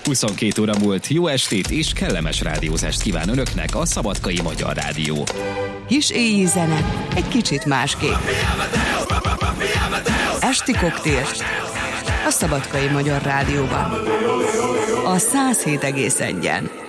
22 óra múlt, jó estét és kellemes rádiózást kíván önöknek a Szabadkai Magyar Rádió. Kis éjjel zene, egy kicsit másképp. Esti koktél a Szabadkai Magyar Rádióban. A 107,1-en.